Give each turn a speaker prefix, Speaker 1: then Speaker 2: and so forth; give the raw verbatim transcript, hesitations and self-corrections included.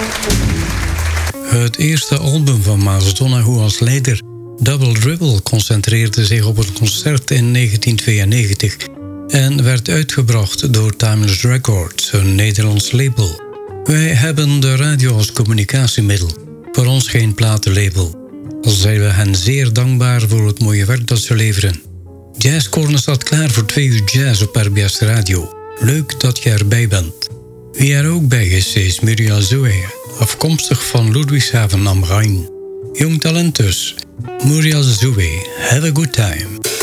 Speaker 1: Het eerste album van Miles Donahue als leider, Double Dribble, concentreerde zich op een concert in negentien tweeënnegentig en werd uitgebracht door Timeless Records, een Nederlands label. Wij hebben de radio als communicatiemiddel, voor ons geen platenlabel. Al zijn we hen zeer dankbaar voor het mooie werk dat ze leveren. Jazz Corner staat klaar voor twee uur jazz op R B S Radio. Leuk dat je erbij bent. Wie er ook bij is, is Muriel Zoe, afkomstig van Ludwigshaven am Rijn. Jong talent dus. Muriel Zoe, have a good time.